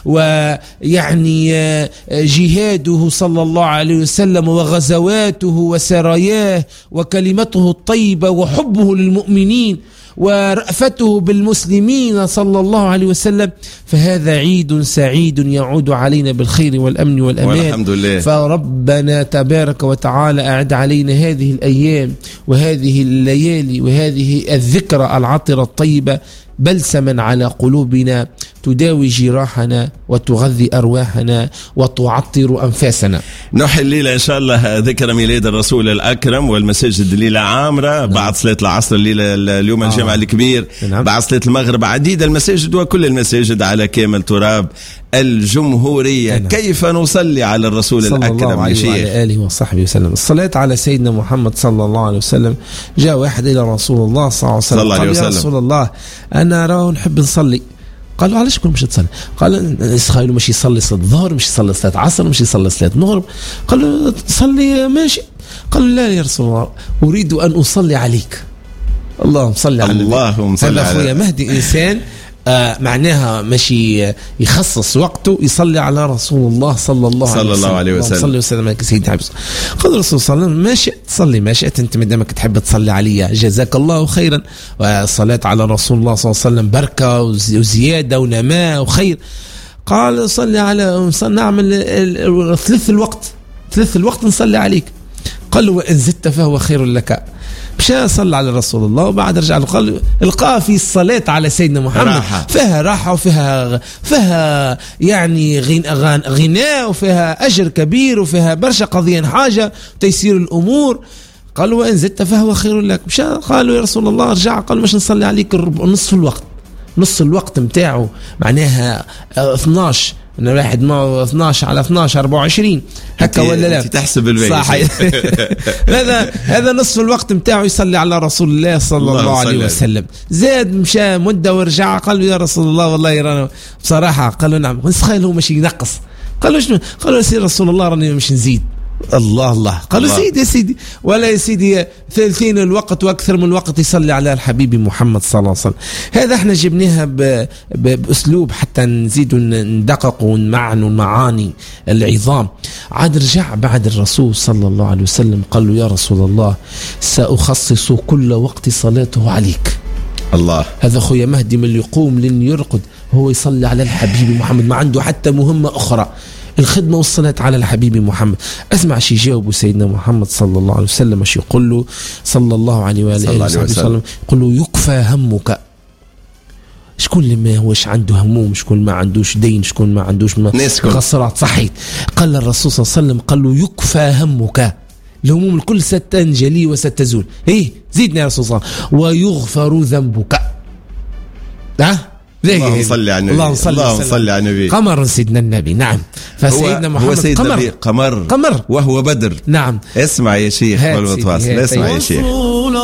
ويعني جهاده صلى الله عليه وسلم وغزواته وسراياه وكلمته الطيبة وحبه للمؤمنين ورأفته بالمسلمين صلى الله عليه وسلم، فهذا عيد سعيد يعود علينا بالخير والأمن والأمان والحمد لله. فربنا تبارك وتعالى أعد علينا هذه الأيام وهذه الليالي وهذه الذكرى العطرة الطيبة بلسما على قلوبنا تداوي جراحنا وتغذي أرواحنا وتعطر أنفاسنا. نحي الليلة إن شاء الله ذكرى ميلاد الرسول الأكرم، والمساجد الليلة عامرة بعد صلاة العصر الليلة اليوم الجمعة الكبير بعد صلاة المغرب عديد المساجد وكل المساجد على كامل تراب الجمهورية. كيف نصلي على الرسول الأكرم يا شيخ؟ وعلى آله وصحبه وسلم. الصلاة على سيدنا محمد صلى الله عليه وسلم. جاء واحد إلى رسول الله صلى الله عليه وسلم قال يا رسول الله أنا أراه نحب نصلي. قالوا علاش كل مش تصلي؟ قال اسخايلو مش يصلي صلاة الظهر، مش يصلي صلاة عصر، مش يصلي صلاة مغرب. قالوا صلي ماشي. قالوا لا يا رسول الله أريد أن أصلي عليك. اللهم صل على اللهم صل على هذا أخويا مهدي إنسان معناها ماشي يخصص وقته يصلي على رسول الله صلى الله عليه وسلم. صلى وسلم على سيدنا حبيب. قال الرسول صلى الله عليه وسلم ما شئت تصلي ما شئت انت مدامك تحب تصلي علي جزاك الله خيرا. والصلاة على رسول الله صلى الله عليه وسلم بركة وزيادة ونماء وخير. قال صلي على نعمل ثلث الوقت نصلي عليك. قال وإن زدت فهو خير لك. مشى صلى على رسول الله وبعد رجع له قال القاه في الصلاة على سيدنا محمد فيها راحة وفيها يعني غناء وفيها أجر كبير وفيها برشا قضية حاجة تيسير الأمور. قالوا وإن زدت فهو خير لك. مشى قالوا يا رسول الله رجع قال مش نصلي عليك نصف الوقت متاعه معناها 12 أنا واحد معه 12 على 12 24 هكا ولا لا تحسب البيت صح. هذا نصف الوقت متاعه يصلي على رسول الله صلى الله عليه وسلم. زاد مشى مدة ورجع قال يا رسول الله والله يرانا بصراحة. قالوا نعم نسخيل هو مش ينقص. قالوا شنو؟ قالوا يا رسول الله راني مش نزيد. الله قالوا يا سيدي ولا يا سيدي ثلثين الوقت واكثر من الوقت يصلي على الحبيب محمد صلى الله عليه وسلم. هذا احنا جبناها باسلوب حتى نزيد ندقق ونمعنوا المعاني العظام. عاد رجع بعد الرسول صلى الله عليه وسلم قال له يا رسول الله سأخصص كل وقت صلاته عليك. الله هذا خويا مهدي من اللي يقوم لن يرقد هو يصلي على الحبيب محمد ما عنده حتى مهمة أخرى الخدمة والصلاة على الحبيب محمد. أسمع شي جاوبه سيدنا محمد صلى الله عليه وسلم مش يقول له صلى الله عليه وآله وسلم يقول له يكفى همك. شكون اللي ما هوش عنده هموم، شكون ما عندوش دين، شكون ما عندوش خسارات صحيت. قال الرسول صلى الله عليه وسلم قال له يكفى همك الهموم الكل ستنجلي وستزول. زيدنا يا رسول الله ويغفر ذنبك. اللهم صل على النبي. اللهم صل على النبي. قمر سيدنا النبي. نعم فسيدنا محمد هو سيد قمر وهو بدر. نعم اسمع يا شيخ والوتواصل اسمع يا شيخ.